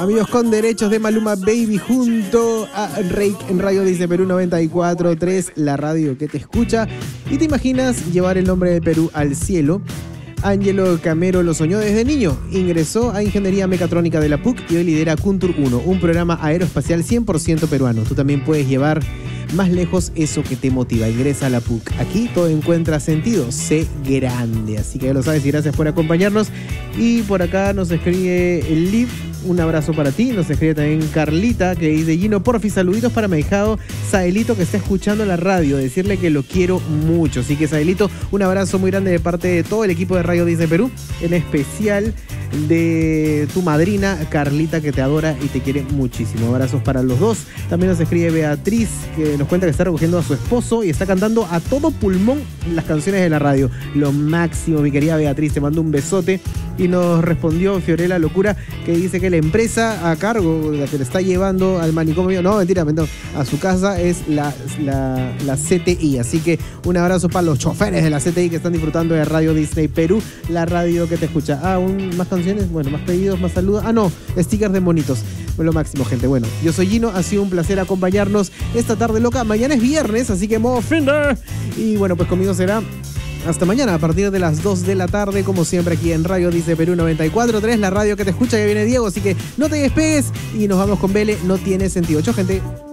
Amigos con derechos de Maluma Baby junto a Rake en Radio Dice Perú 94.3, la radio que te escucha. ¿Y te imaginas llevar el nombre de Perú al cielo? Ángelo Camero lo soñó desde niño. Ingresó a Ingeniería Mecatrónica de la PUC y hoy lidera Kuntur 1, un programa aeroespacial 100% peruano. Tú también puedes llevar más lejos eso que te motiva. Ingresa a la PUC. Aquí todo encuentra sentido. Sé grande. Así que ya lo sabes y gracias por acompañarnos. Y por acá nos escribe el Liv. Un abrazo para ti. Nos escribe también Carlita, que dice: Gino, porfi, saluditos para mi ahijado Saelito, que está escuchando la radio. Decirle que lo quiero mucho. Así que, Saelito, un abrazo muy grande de parte de todo el equipo de Radio Dice Perú, en especial de tu madrina Carlita, que te adora y te quiere muchísimo. Abrazos para los dos. También nos escribe Beatriz, que nos cuenta que está recogiendo a su esposo y está cantando a todo pulmón las canciones de la radio. Lo máximo, mi querida Beatriz, te mando un besote. Y nos respondió Fiorella Locura, que dice que la empresa a cargo, la que le está llevando al manicomio, no, mentira, a su casa, es la CTI. Así que un abrazo para los choferes de la CTI que están disfrutando de Radio Disney Perú, la radio que te escucha. Más canciones, bueno, más pedidos, más saludos. No, stickers de monitos. Lo máximo, gente. Bueno, yo soy Gino, ha sido un placer acompañarnos esta tarde loca. Mañana es viernes, así que modo Finder. Y bueno, pues conmigo será hasta mañana a partir de las 2 de la tarde, como siempre aquí en Radio Dice Perú 94.3, la radio que te escucha. Ya viene Diego, así que no te despegues y nos vamos con Vele, no tiene sentido. Chau, gente.